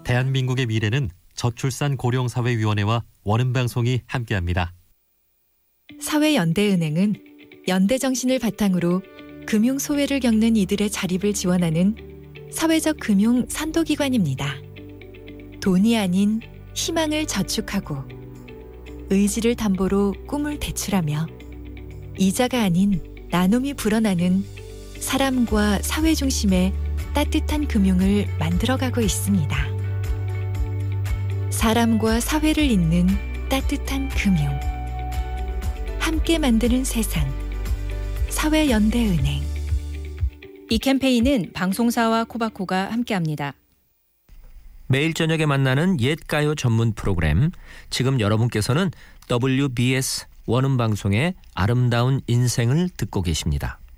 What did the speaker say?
대한민국의 미래는 저출산 고령사회위원회와 원음방송이 함께합니다. 사회연대은행은 연대정신을 바탕으로 금융소외를 겪는 이들의 자립을 지원하는 사회적 금융 선도기관입니다. 돈이 아닌 희망을 저축하고 의지를 담보로 꿈을 대출하며 이자가 아닌 나눔이 불어나는 사람과 사회 중심의 따뜻한 금융을 만들어가고 있습니다. 사람과 사회를 잇는 따뜻한 금융. 함께 만드는 세상. 사회연대은행. 이 캠페인은 방송사와 코바코가 함께합니다. 매일 저녁에 만나는 옛가요 전문 프로그램. 지금 여러분께서는 WBS 원음방송의 아름다운 인생을 듣고 계십니다.